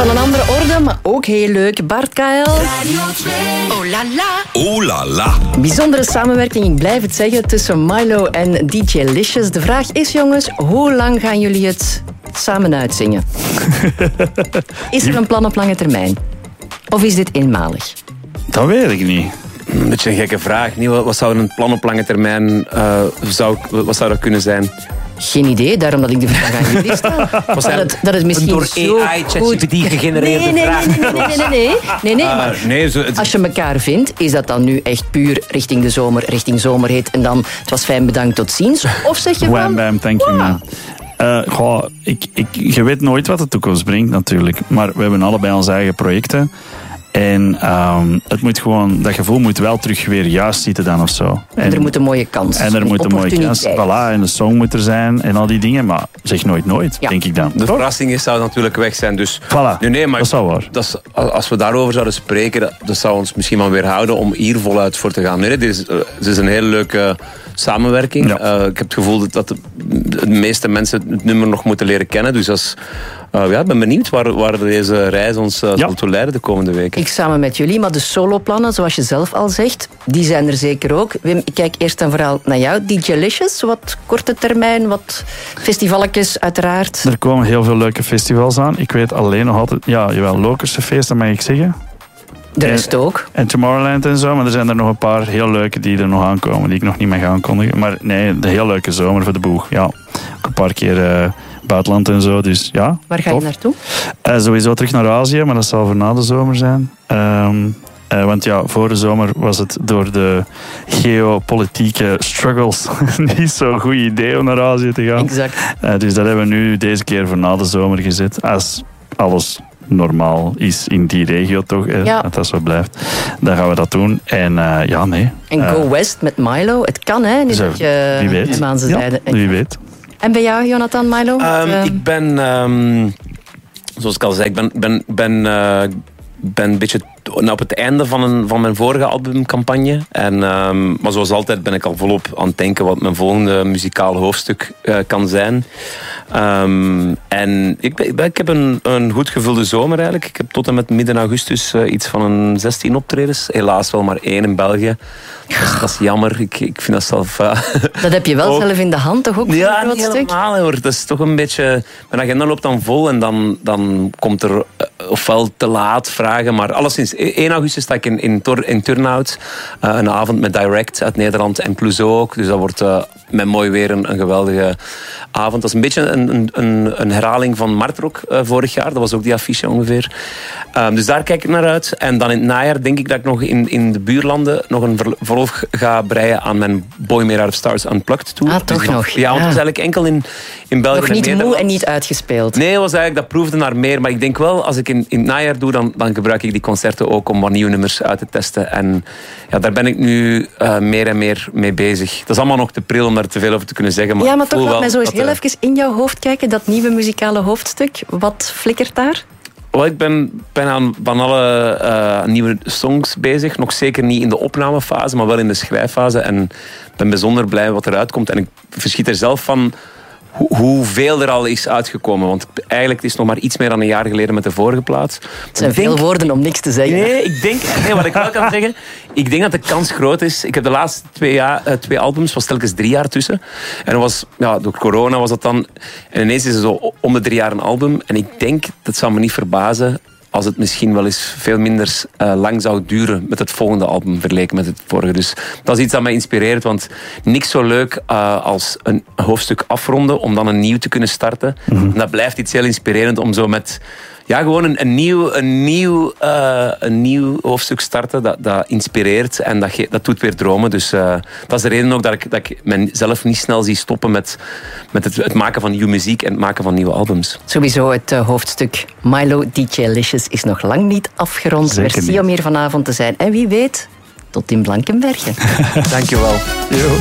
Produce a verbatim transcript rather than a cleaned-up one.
van een andere orde, maar ook heel leuk. Bart K L. Oh la la. Oh la la. Bijzondere samenwerking, ik blijf het zeggen, tussen Milo en D J Licious. De vraag is, jongens, hoe lang gaan jullie het samen uitzingen? Is er een plan op lange termijn? Of is dit eenmalig? Dat weet ik niet. Een beetje een gekke vraag. Niet? Wat zou een plan op lange termijn uh, zou, wat zou dat kunnen zijn? Geen idee, daarom dat ik de vraag aan jullie stel. Dat het, dat het misschien door zo A I, goed... ChatGPT gegenereerde nee, nee, vraag. nee, nee, nee, nee, nee, nee, nee, nee, Uh, maar nee zo, het... als je elkaar vindt, is dat dan nu echt puur richting de zomer, richting zomerhit en dan het was fijn, bedankt, tot ziens? Of zeg je Wham van... bam, thank you man. Uh, goh, ik, ik, je weet nooit wat de toekomst brengt natuurlijk. Maar we hebben allebei onze eigen projecten. En um, het moet gewoon, dat gevoel moet wel terug weer juist zitten dan of zo. En, en er moet een mooie kans. En er moet een mooie kans. Voilà, en de song moet er zijn en al die dingen. Maar zeg nooit nooit, ja. denk ik dan. De verrassing is, zou natuurlijk weg zijn. Dus, voilà, nee, nee, maar dat zou waar. Dat is, als we daarover zouden spreken, dat, dat zou ons misschien wel weerhouden om hier voluit voor te gaan. Nee, nee, dit, is, dit is een hele leuke samenwerking. Ja. Uh, ik heb het gevoel dat de, de meeste mensen het nummer nog moeten leren kennen. Dus als... Uh, ja, ik ben benieuwd waar, waar deze reis ons uh, ja. zal toe leiden de komende weken. Ik samen met jullie, maar de soloplannen, zoals je zelf al zegt, die zijn er zeker ook. Wim, ik kijk eerst en vooral naar jou. D J Licious, wat korte termijn, wat festivalletjes uiteraard. Er komen heel veel leuke festivals aan. Ik weet alleen nog altijd, ja, jawel, Lokerse feesten mag ik zeggen. De rest ook. En Tomorrowland en zo, maar er zijn er nog een paar heel leuke die er nog aankomen, die ik nog niet mag aankondigen. Maar nee, de heel leuke zomer voor de boeg. Ja, ook een paar keer... Uh, buitenland en zo, dus ja. Waar ga tof. je naartoe? Uh, sowieso terug naar Azië, maar dat zal voor na de zomer zijn. Um, uh, want ja, voor de zomer was het door de geopolitieke struggles niet zo'n goed idee om naar Azië te gaan. Exact. Uh, dus dat hebben we nu deze keer voor na de zomer gezet. Als alles normaal is in die regio toch, eh, ja. dat dat zo blijft. Dan gaan we dat doen. En uh, ja, nee. En uh, Go West met Milo, het kan hè, nu dat je wie weet. hem aan zijn ja, zijde. Wie weet. En bij jou, Jonathan, Milo? Um, uh, ik ben, um, zoals ik al zei, ik ben, ben, ben, uh, ben een beetje op het einde van, een, van mijn vorige albumcampagne. En, um, maar zoals altijd ben ik al volop aan het denken wat mijn volgende muzikaal hoofdstuk uh, kan zijn. Um, en ik, ik, ik heb een, een goed gevulde zomer eigenlijk. Ik heb tot en met midden augustus uh, iets van een zestien optredens. Helaas wel maar één in België. Dat is, dat is jammer. Ik, ik vind dat zelf... Uh, dat heb je wel ook zelf in de hand, toch ook? Ja, een groot niet stuk? helemaal hoor. Dat is toch een beetje... Mijn agenda loopt dan vol en dan, dan komt er uh, ofwel te laat vragen, maar alleszins één augustus sta ik in, in, Tor, in Turnhout. Uh, een avond met Direct uit Nederland en Clouseau ook. Dus dat wordt uh, met mooi weer een, een geweldige avond. Dat is een beetje een, een, een herhaling van Martrock uh, vorig jaar. Dat was ook die affiche ongeveer. Um, dus daar kijk ik naar uit. En dan in het najaar denk ik dat ik nog in, in de buurlanden nog een vervolg ga breien aan mijn Boy Made Out of Stars Unplugged tour. Ah, toch dus nog. Ja, want het was eigenlijk enkel in, in België nog en niet Nederland. moe en niet uitgespeeld. Nee, was eigenlijk, dat proefde naar meer. Maar ik denk wel, als ik in, in het najaar doe, dan, dan gebruik ik die concerten ook om wat nieuwe nummers uit te testen. En ja, daar ben ik nu uh, meer en meer mee bezig. Dat is allemaal nog te pril om daar te veel over te kunnen zeggen. Maar ja, maar toch laat mij zo eens dat, heel even in jouw hoofd kijken. Dat nieuwe muzikale hoofdstuk. Wat flikkert daar? Well, ik ben, ben aan van alle uh, nieuwe songs bezig. Nog zeker niet in de opnamefase, maar wel in de schrijffase. En ik ben bijzonder blij wat eruit komt. En ik verschiet er zelf van hoe, hoeveel er al is uitgekomen. Want eigenlijk het is nog maar iets meer dan een jaar geleden met de vorige plaat. Het zijn denk, veel woorden om niks te zeggen. Nee, ik denk, nee, wat ik wel kan zeggen, ik denk dat de kans groot is. Ik heb de laatste twee, jaar, uh, twee albums, was telkens drie jaar tussen. En dat was, ja, door corona was dat dan... En ineens is het zo om de drie jaar een album. En ik denk, dat zou me niet verbazen als het misschien wel eens veel minder uh, lang zou duren met het volgende album vergeleken met het vorige. Dus dat is iets dat mij inspireert, want niks zo leuk uh, als een hoofdstuk afronden om dan een nieuw te kunnen starten. Mm-hmm. En dat blijft iets heel inspirerend om zo met... Ja, gewoon een, een, nieuw, een, nieuw, uh, een nieuw hoofdstuk starten, dat, dat inspireert en dat, ge, dat doet weer dromen. Dus uh, dat is de reden ook dat ik, dat ik mezelf niet snel zie stoppen met, met het, het maken van nieuwe muziek en het maken van nieuwe albums. Sowieso, het uh, hoofdstuk Milo D J Licious is nog lang niet afgerond. Zeker Merci niet. om hier vanavond te zijn. En wie weet, tot in Blankenbergen. Dankjewel. Yo.